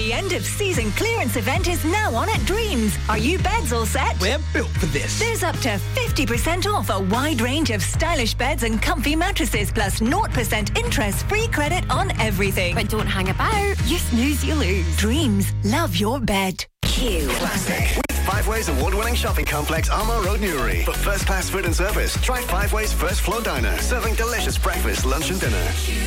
The end of season clearance event is now on at Dreams. Are you beds all set? We're built for this. There's up to 50% off a wide range of stylish beds and comfy mattresses, plus 0% interest-free credit on everything. But don't hang about. You snooze, you lose. Dreams. Love your bed. Q Classic. With Five Ways award-winning shopping complex Armour Road, Newry. For first-class food and service, try Five Ways First Floor Diner, serving delicious breakfast, lunch and dinner.